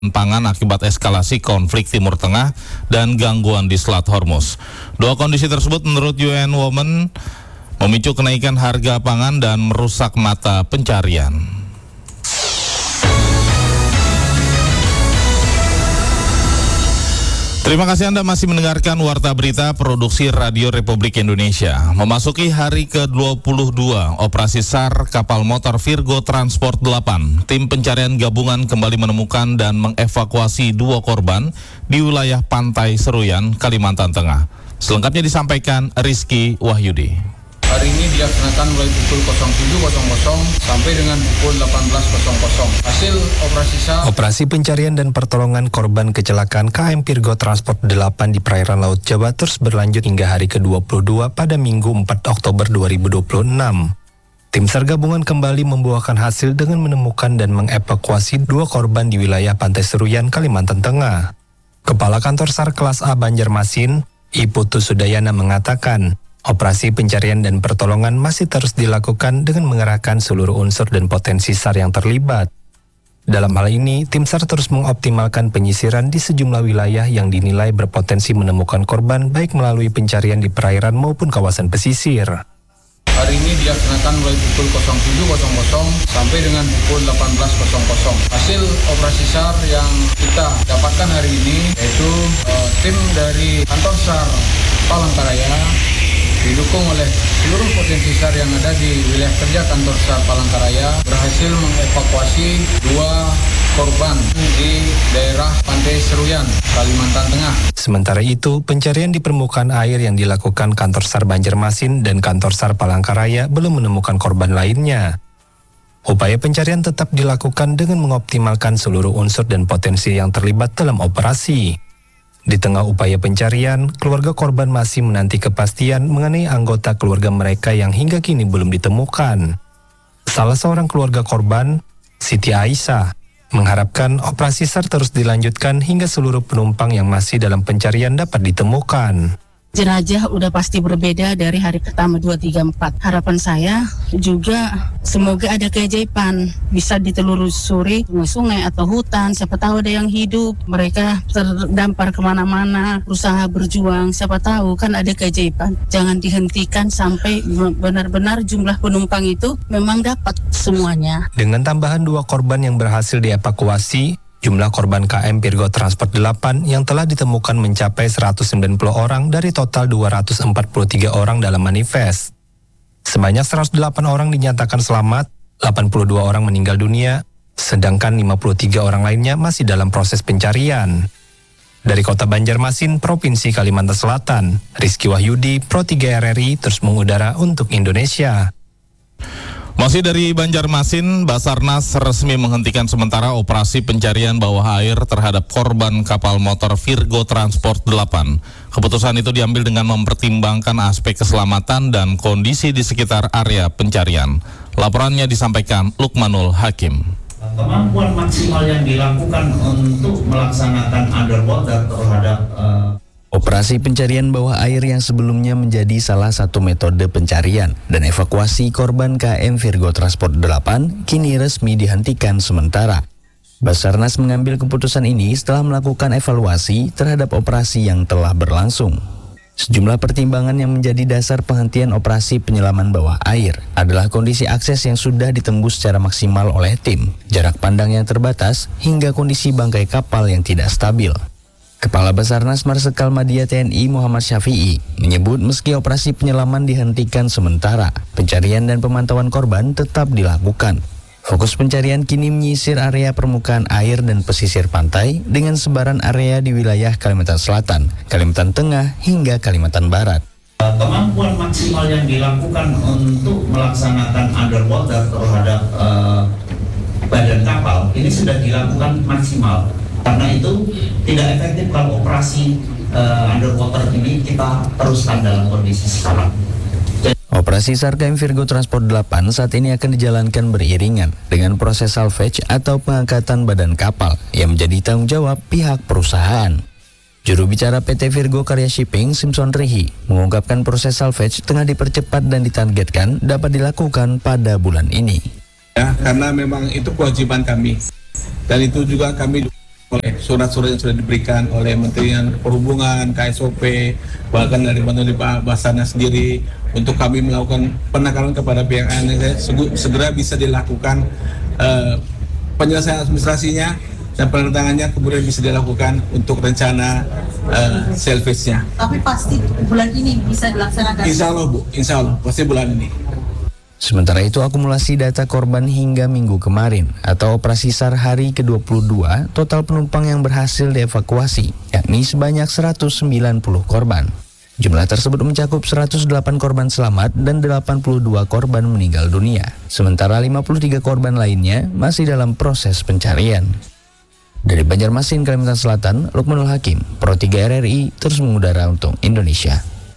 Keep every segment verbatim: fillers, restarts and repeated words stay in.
pangan akibat eskalasi konflik Timur Tengah dan gangguan di Selat Hormuz. Dua kondisi tersebut menurut U N Women memicu kenaikan harga pangan dan merusak mata pencarian. Terima kasih Anda masih mendengarkan Warta Berita Produksi Radio Republik Indonesia. Memasuki hari ke dua puluh dua operasi SAR kapal motor Virgo Transport delapan, tim pencarian gabungan kembali menemukan dan mengevakuasi dua korban di wilayah Pantai Seruyan, Kalimantan Tengah. Selengkapnya disampaikan Rizky Wahyudi. Hari ini dilaksanakan mulai pukul tujuh sampai dengan pukul delapan belas. Hasil operasi SAR. Operasi pencarian dan pertolongan korban kecelakaan K M Virgo Transport delapan di perairan Laut Jawa terus berlanjut hingga hari ke dua puluh dua pada Minggu empat Oktober dua ribu dua puluh enam. Tim SAR gabungan kembali membuahkan hasil dengan menemukan dan mengevakuasi dua korban di wilayah Pantai Seruyan, Kalimantan Tengah. Kepala Kantor SAR Kelas A Banjarmasin, I Putu Sudayana mengatakan, operasi pencarian dan pertolongan masih terus dilakukan dengan mengerahkan seluruh unsur dan potensi SAR yang terlibat. Dalam hal ini, tim SAR terus mengoptimalkan penyisiran di sejumlah wilayah yang dinilai berpotensi menemukan korban baik melalui pencarian di perairan maupun kawasan pesisir. Hari ini dilaksanakan mulai pukul tujuh sampai dengan pukul delapan belas. Hasil operasi SAR yang kita dapatkan hari ini yaitu uh, tim dari kantor SAR Palangkaraya didukung oleh seluruh potensi SAR yang ada di wilayah kerja kantor SAR Palangkaraya berhasil mengevakuasi dua korban di daerah Pantai Seruyan, Kalimantan Tengah. Sementara itu, pencarian di permukaan air yang dilakukan kantor SAR Banjarmasin dan kantor SAR Palangkaraya belum menemukan korban lainnya. Upaya pencarian tetap dilakukan dengan mengoptimalkan seluruh unsur dan potensi yang terlibat dalam operasi. Di tengah upaya pencarian, keluarga korban masih menanti kepastian mengenai anggota keluarga mereka yang hingga kini belum ditemukan. Salah seorang keluarga korban, Siti Aisyah, mengharapkan operasi SAR terus dilanjutkan hingga seluruh penumpang yang masih dalam pencarian dapat ditemukan. Jenazah udah pasti berbeda dari hari pertama dua, tiga, empat. Harapan saya juga semoga ada keajaiban, bisa ditelusuri sungai atau hutan, siapa tahu ada yang hidup, mereka terdampar kemana-mana, berusaha berjuang, siapa tahu kan ada keajaiban. Jangan dihentikan sampai benar-benar jumlah penumpang itu memang dapat semuanya. Dengan tambahan dua korban yang berhasil dievakuasi, jumlah korban K M Virgo Transport delapan yang telah ditemukan mencapai seratus sembilan puluh orang dari total dua ratus empat puluh tiga orang dalam manifest. Sebanyak seratus delapan orang dinyatakan selamat, delapan puluh dua orang meninggal dunia, sedangkan lima puluh tiga orang lainnya masih dalam proses pencarian. Dari Kota Banjarmasin, Provinsi Kalimantan Selatan, Rizky Wahyudi, Pro tiga R R I terus mengudara untuk Indonesia. Masih dari Banjarmasin, Basarnas resmi menghentikan sementara operasi pencarian bawah air terhadap korban kapal motor Virgo Transport delapan. Keputusan itu diambil dengan mempertimbangkan aspek keselamatan dan kondisi di sekitar area pencarian. Laporannya disampaikan Lukmanul Hakim. Kemampuan maksimal yang dilakukan untuk melaksanakan underwater terhadap uh... Operasi pencarian bawah air yang sebelumnya menjadi salah satu metode pencarian dan evakuasi korban K M Virgo Transport delapan kini resmi dihentikan sementara. Basarnas mengambil keputusan ini setelah melakukan evaluasi terhadap operasi yang telah berlangsung. Sejumlah pertimbangan yang menjadi dasar penghentian operasi penyelaman bawah air adalah kondisi akses yang sudah ditembus secara maksimal oleh tim, jarak pandang yang terbatas, hingga kondisi bangkai kapal yang tidak stabil. Kepala Basarnas Marsikal Madya T N I Muhammad Syafi'i menyebut meski operasi penyelaman dihentikan sementara, pencarian dan pemantauan korban tetap dilakukan. Fokus pencarian kini menyisir area permukaan air dan pesisir pantai dengan sebaran area di wilayah Kalimantan Selatan, Kalimantan Tengah, hingga Kalimantan Barat. Kemampuan maksimal yang dilakukan untuk melaksanakan underwater terhadap uh, badan kapal ini sudah dilakukan maksimal. Karena itu tidak efektif kalau operasi uh, underwater ini kita teruskan dalam kondisi sekarang. Operasi SAR K M Virgo Transport delapan saat ini akan dijalankan beriringan dengan proses salvage atau pengangkatan badan kapal yang menjadi tanggung jawab pihak perusahaan. Juru bicara P T Virgo Karya Shipping, Simpson Rihi, mengungkapkan proses salvage tengah dipercepat dan ditargetkan dapat dilakukan pada bulan ini. Ya, karena memang itu kewajiban kami. Dan itu juga kami oleh surat-surat yang sudah diberikan oleh Menteri Perhubungan, K S O P, bahkan dari Menteri Pak Basarnas sendiri, untuk kami melakukan penekanan kepada pihak A N S segera bisa dilakukan uh, penyelesaian administrasinya dan penandatangannya, kemudian bisa dilakukan untuk rencana uh, salvage-nya. Tapi pasti bulan ini bisa dilaksanakan? Insya Allah Bu, Insya Allah pasti bulan ini. Sementara itu, akumulasi data korban hingga minggu kemarin atau operasi SAR hari ke dua puluh dua, total penumpang yang berhasil dievakuasi yakni sebanyak seratus sembilan puluh korban. Jumlah tersebut mencakup seratus delapan korban selamat dan delapan puluh dua korban meninggal dunia. Sementara lima puluh tiga korban lainnya masih dalam proses pencarian. Dari Banjarmasin, Kalimantan Selatan, Lukmanul Hakim, Pro tiga R R I, terus mengudara untuk Indonesia.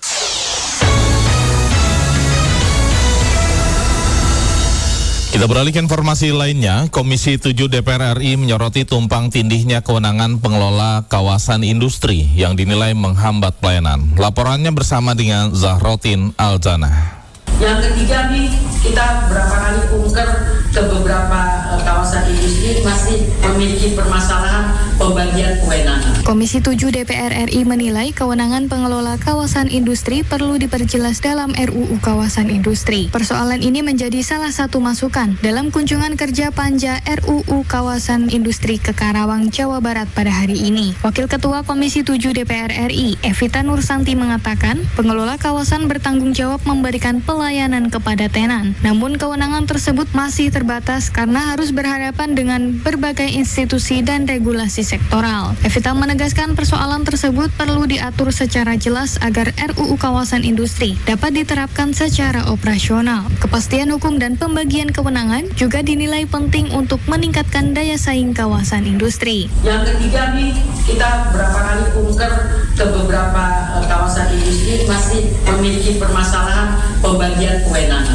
Kita beralih ke informasi lainnya. Komisi tujuh D P R R I menyoroti tumpang tindihnya kewenangan pengelola kawasan industri yang dinilai menghambat pelayanan. Laporannya bersama dengan Zahrotin Alzana. Yang ketiga nih, kita berapa kali ungker ke beberapa uh, kawasan industri masih memiliki permasalahan pembagian kewenangan. Komisi tujuh D P R R I menilai kewenangan pengelola kawasan industri perlu diperjelas dalam R U U Kawasan Industri. Persoalan ini menjadi salah satu masukan dalam kunjungan kerja Panja R U U Kawasan Industri ke Karawang, Jawa Barat pada hari ini. Wakil Ketua Komisi tujuh D P R R I, Evita Nursanti mengatakan, pengelola kawasan bertanggung jawab memberikan pelayanan kepada tenan. Namun kewenangan tersebut masih terbatas karena harus berhadapan dengan berbagai institusi dan regulasi sektoral. Evita menegaskan persoalan tersebut perlu diatur secara jelas agar R U U Kawasan Industri dapat diterapkan secara operasional. Kepastian hukum dan pembagian kewenangan juga dinilai penting untuk meningkatkan daya saing kawasan industri. Yang ketiga nih, kita berapa kali ungker ke beberapa uh, kawasan industri masih memiliki permasalahan pembagian kewenangan.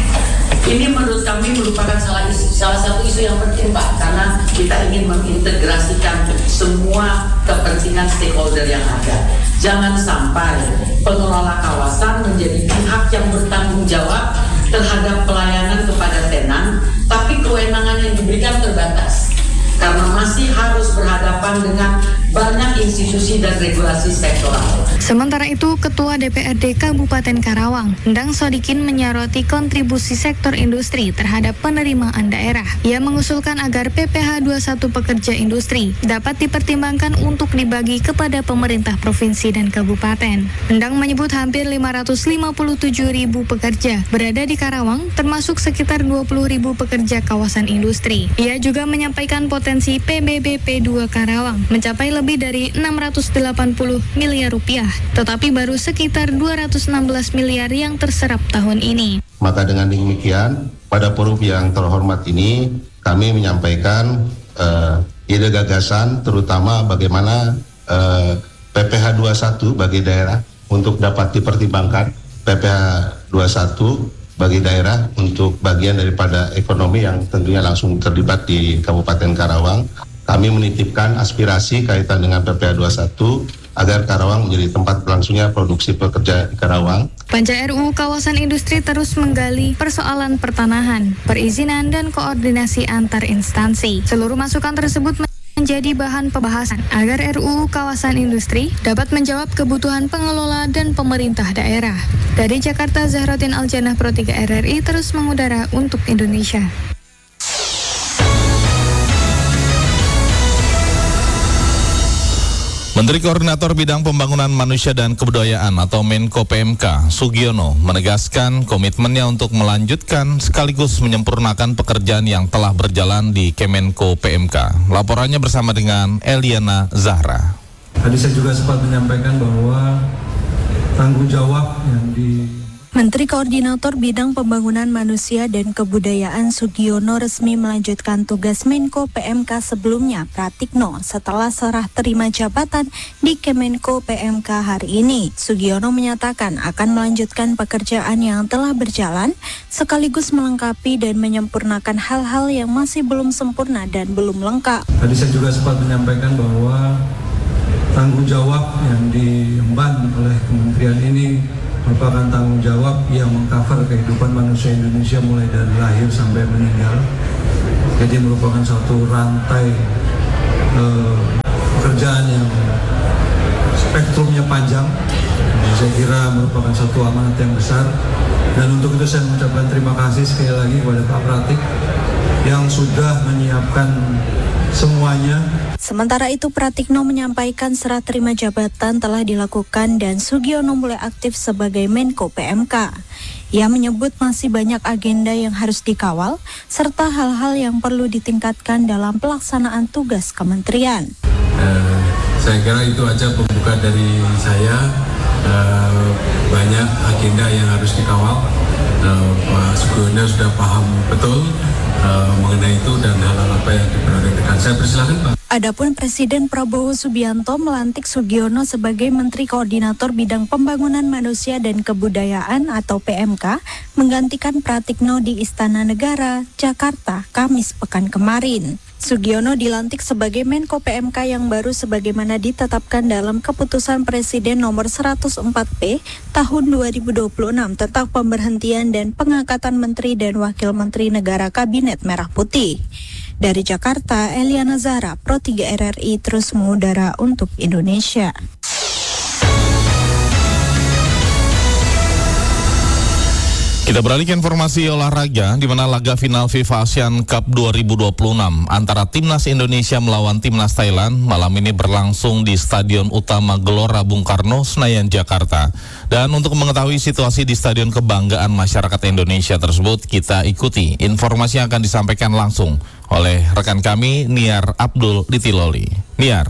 Ini menurut kami merupakan salah, isu, salah satu isu yang penting Pak, karena kita ingin mengintegrasikan semua kepentingan stakeholder yang ada. Jangan sampai pengelola kawasan menjadi pihak yang bertanggung jawab terhadap pelayanan kepada tenan, tapi kewenangan yang diberikan terbatas. Karena masih harus berhadapan dengan banyak institusi dan regulasi sektoral. Sementara itu, Ketua D P R D Kabupaten Karawang, Endang Sodikin, menyoroti kontribusi sektor industri terhadap penerimaan daerah. Ia mengusulkan agar P P H dua puluh satu pekerja industri dapat dipertimbangkan untuk dibagi kepada pemerintah provinsi dan kabupaten. Endang menyebut hampir lima ratus lima puluh tujuh ribu pekerja berada di Karawang, termasuk sekitar dua puluh ribu pekerja kawasan industri. Ia juga menyampaikan potensi P B B P dua Karawang mencapai lebih dari enam ratus delapan puluh miliar rupiah, tetapi baru sekitar dua ratus enam belas miliar yang terserap tahun ini. Maka dengan demikian, pada forum yang terhormat ini, kami menyampaikan uh, ide gagasan, terutama bagaimana uh, P P H dua puluh satu bagi daerah untuk dapat dipertimbangkan, P P H dua puluh satu bagi daerah untuk bagian daripada ekonomi yang tentunya langsung terlibat di Kabupaten Karawang. Kami menitipkan aspirasi kaitan dengan P P H dua puluh satu agar Karawang menjadi tempat berlangsungnya produksi pekerja di Karawang. Panja R U U Kawasan Industri terus menggali persoalan pertanahan, perizinan, dan koordinasi antar instansi. Seluruh masukan tersebut menjadi bahan pembahasan agar R U U Kawasan Industri dapat menjawab kebutuhan pengelola dan pemerintah daerah. Dari Jakarta, Zahrotin Aljanah, Pro tiga R R I, terus mengudara untuk Indonesia. Menteri Koordinator Bidang Pembangunan Manusia dan Kebudayaan atau Menko P M K, Sugiono, menegaskan komitmennya untuk melanjutkan sekaligus menyempurnakan pekerjaan yang telah berjalan di Kemenko P M K. Laporannya bersama dengan Eliana Zahra. Tadi saya juga sempat menyampaikan bahwa tanggung jawab yang di Menteri Koordinator Bidang Pembangunan Manusia dan Kebudayaan Sugiono resmi melanjutkan tugas Menko P M K sebelumnya, Pratikno, setelah serah terima jabatan di Kemenko P M K hari ini. Sugiono menyatakan akan melanjutkan pekerjaan yang telah berjalan, sekaligus melengkapi dan menyempurnakan hal-hal yang masih belum sempurna dan belum lengkap. Tadi saya juga sempat menyampaikan bahwa tanggung jawab yang diemban oleh kementerian ini merupakan tanggung jawab yang mengcover kehidupan manusia Indonesia mulai dari lahir sampai meninggal. Jadi merupakan suatu rantai uh, pekerjaan yang spektrumnya panjang. Saya kira merupakan satu amanat yang besar, dan untuk itu saya mengucapkan terima kasih sekali lagi kepada Pak Pratik yang sudah menyiapkan semuanya. Sementara itu, Pratikno menyampaikan serah terima jabatan telah dilakukan dan Sugiono mulai aktif sebagai Menko P M K. Ia menyebut masih banyak agenda yang harus dikawal, serta hal-hal yang perlu ditingkatkan dalam pelaksanaan tugas kementerian. Uh, saya kira itu aja pembuka dari saya. Uh, banyak agenda yang harus dikawal. Uh, Pak Sugiono sudah paham betul uh, mengenai itu dan hal-hal apa yang diprioritaskan. Saya persilakan, Pak. Adapun Presiden Prabowo Subianto melantik Sugiono sebagai Menteri Koordinator Bidang Pembangunan Manusia dan Kebudayaan atau P M K, menggantikan Pratikno di Istana Negara, Jakarta, Kamis pekan kemarin. Sugiono dilantik sebagai Menko P M K yang baru sebagaimana ditetapkan dalam Keputusan Presiden nomor seratus empat P tahun dua ribu dua puluh enam tentang pemberhentian dan pengangkatan Menteri dan Wakil Menteri Negara Kabinet Merah Putih. Dari Jakarta, Eliana Zahra, Pro tiga R R I terus mengudara untuk Indonesia. Kita beralih ke informasi olahraga, di mana laga final FIFA Asian Cup dua ribu dua puluh enam antara Timnas Indonesia melawan Timnas Thailand malam ini berlangsung di Stadion Utama Gelora Bung Karno, Senayan, Jakarta. Dan untuk mengetahui situasi di Stadion Kebanggaan Masyarakat Indonesia tersebut, kita ikuti informasi yang akan disampaikan langsung oleh rekan kami, Niar Abdul di Tiloli. Niar.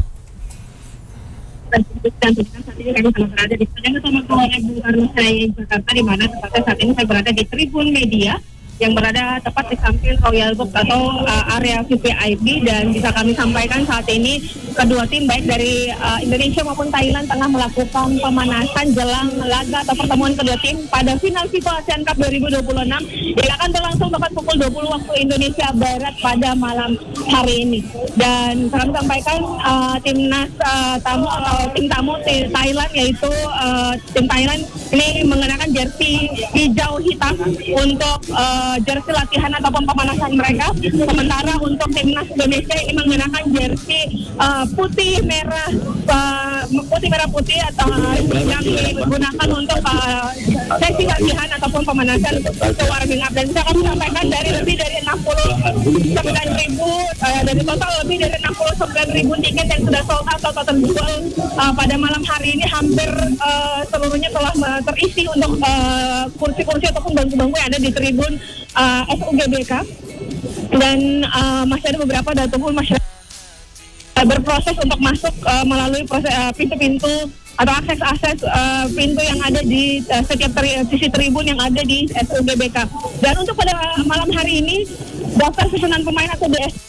Dan saat ini kami sedang berada di Stadion Utama Gelora Bung Karno Senayan, Jakarta, di mana tepatnya saat ini saya berada di Tribun Media yang berada tepat di samping Royal Box atau uh, area V V I P. Dan bisa kami sampaikan saat ini kedua tim baik dari uh, Indonesia maupun Thailand tengah melakukan pemanasan jelang laga atau pertemuan kedua tim pada final FIFA Asian Cup dua ribu dua puluh enam yang akan berlangsung tepat pukul dua puluh waktu Indonesia Barat pada malam hari ini. Dan kami sampaikan uh, timnas uh, tamu atau tim tamu tim Thailand, yaitu uh, tim Thailand ini mengenakan jersey hijau hitam untuk uh, jersey latihan ataupun pemanasan mereka. Sementara untuk timnas Indonesia ini mengenakan jersey uh, putih merah uh, putih merah putih atau uh, yang digunakan untuk uh, sesi latihan ataupun pemanasan ke warming up. Dan saya akan sampaikan dari lebih dari enam puluh sembilan ribu uh, dari total lebih dari enam puluh sembilan ribu tiket yang sudah sold out atau terjual uh, pada malam hari ini, hampir uh, seluruhnya telah terisi untuk uh, kursi-kursi ataupun bangku-bangku yang ada di tribun uh, S U G B K. Dan uh, masih ada beberapa ataupun masyarakat berproses untuk masuk uh, melalui proses uh, pintu-pintu atau akses-akses uh, pintu yang ada di uh, setiap tri, sisi tribun yang ada di S U G B K. Dan untuk pada malam hari ini, daftar susunan pemain atau D S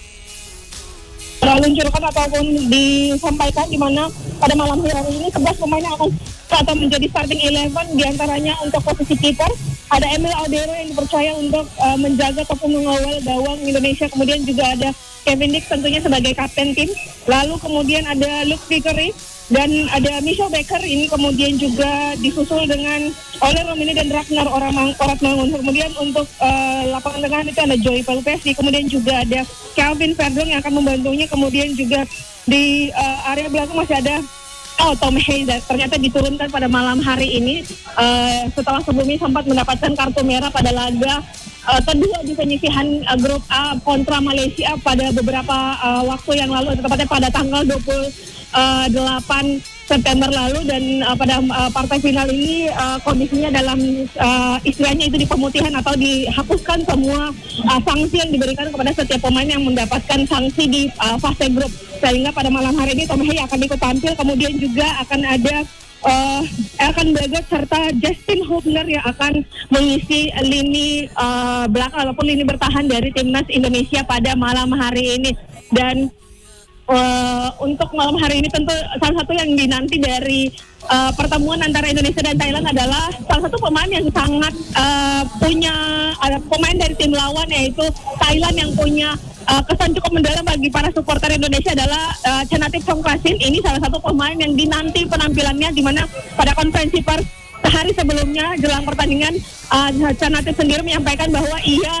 diluncurkan ataupun disampaikan, di mana pada malam hari ini sebelas pemain yang akan atau menjadi starting eleven, diantaranya untuk posisi kiper ada Emil Aldero yang dipercaya untuk uh, menjaga ataupun mengawal gawang Indonesia. Kemudian juga ada Kevin Dix tentunya sebagai kapten tim. Lalu kemudian ada Luke Vickery dan ada Michel Becker, ini kemudian juga disusul dengan Ole Romini dan Ragnar Oratmangun. Kemudian untuk uh, lapangan tengah itu ada Joey Pelupesi, kemudian juga ada Calvin Verdong yang akan membantunya. Kemudian juga di uh, area belakang masih ada Oh, Tom Hayes ternyata diturunkan pada malam hari ini uh, setelah sebelumnya sempat mendapatkan kartu merah pada laga uh, kedua di penyisihan uh, grup A kontra Malaysia pada beberapa uh, waktu yang lalu, tepatnya pada tanggal dua puluh delapan September lalu. Dan uh, pada uh, partai final ini uh, kondisinya dalam uh, istilahnya itu di pemutihan atau dihapuskan semua uh, sanksi yang diberikan kepada setiap pemain yang mendapatkan sanksi di uh, fase grup, sehingga pada malam hari ini Tom Hay akan ikut tampil. Kemudian juga akan ada uh, Elkan Bagot serta Justin Hubner yang akan mengisi lini uh, belakang ataupun lini bertahan dari timnas Indonesia pada malam hari ini. Dan Uh, untuk malam hari ini tentu salah satu yang dinanti dari uh, pertemuan antara Indonesia dan Thailand adalah salah satu pemain yang sangat uh, punya uh, pemain dari tim lawan, yaitu Thailand, yang punya uh, kesan cukup mendalam bagi para supporter Indonesia adalah uh, Chanathip Songkrasin. Ini salah satu pemain yang dinanti penampilannya, di mana pada konferensi pers sehari sebelumnya jelang pertandingan uh, Chanathip sendiri menyampaikan bahwa ia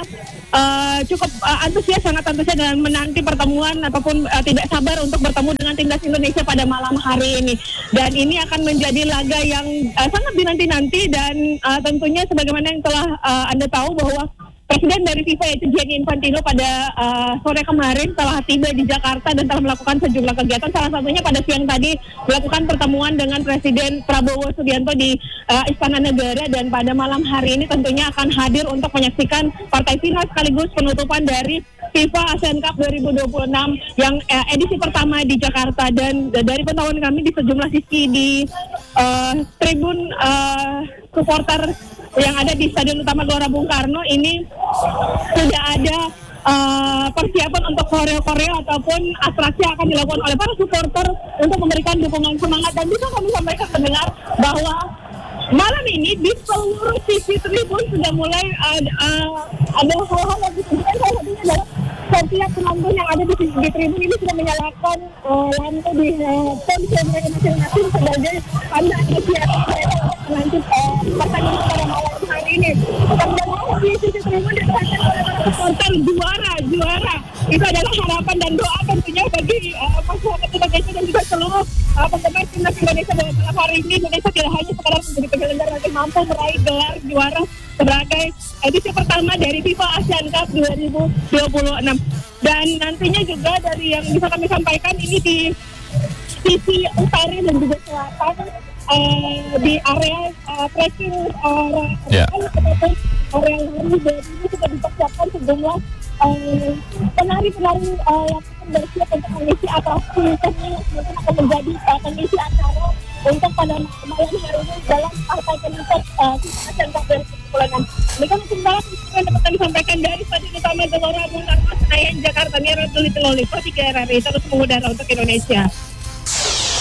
uh, cukup uh, antusias, sangat antusias dan menanti pertemuan ataupun uh, tidak sabar untuk bertemu dengan timnas Indonesia pada malam hari ini. Dan ini akan menjadi laga yang uh, sangat dinanti-nanti dan uh, tentunya sebagaimana yang telah uh, Anda tahu bahwa Presiden dari FIFA yaitu Gianni Infantino pada uh, sore kemarin telah tiba di Jakarta dan telah melakukan sejumlah kegiatan. Salah satunya pada siang tadi melakukan pertemuan dengan Presiden Prabowo Subianto di uh, Istana Negara, dan pada malam hari ini tentunya akan hadir untuk menyaksikan partai final sekaligus penutupan dari FIFA Asian Cup dua ribu dua puluh enam yang uh, edisi pertama di Jakarta. Dan uh, dari pantauan kami di sejumlah sisi di uh, tribun uh, supporter yang ada di Stadion Utama Gelora Bung Karno ini sudah ada uh, persiapan untuk koreo-koreo ataupun atraksi yang akan dilakukan oleh para supporter untuk memberikan dukungan semangat. Dan bisa kami sampaikan pendengar bahwa malam ini di seluruh sisi tribun sudah mulai uh, uh, ada hal-hal yang disebutkan, salah satunya adalah setiap penonton yang ada di, di tribun ini sudah menyalakan uh, lampu di uh, ponsel mereka masing-masing sebagai tanda antusias mereka nanti uh, pertandingan pada malam hari ini. Terdengar di sisi tribun dikatakan oleh para supporter juara, juara. Itu adalah harapan dan doa tentunya bagi uh, masyarakat Indonesia dan juga seluruh uh, penggemar timnas Indonesia bahwa malam hari ini Indonesia tidak hanya sekadar menjadi penyelenggara, tapi mampu meraih gelar juara sebagai edisi pertama dari FIFA Asian Cup dua ribu dua puluh enam. Dan nantinya juga dari yang bisa kami sampaikan ini di sisi utara dan juga selatan uh, di area uh, trekking uh, yeah. ataupun area lari dari ini sudah dipersiapkan sejumlah uh, penari-penari uh, yang akan bersiap untuk mengisi atraksi seni yang mungkin akan menjadi uh, pengisi acara untuk pada malam hari ini dalam partai penutup FIFA Asian Cup dua ribu dua puluh enam. Demikian sementara yang dapat kami sampaikan dari Stadion Utama Gelora Bung Karno Senayan Jakarta. Mira Duli Teloli, Pro tiga R R I terus mengudara untuk Indonesia.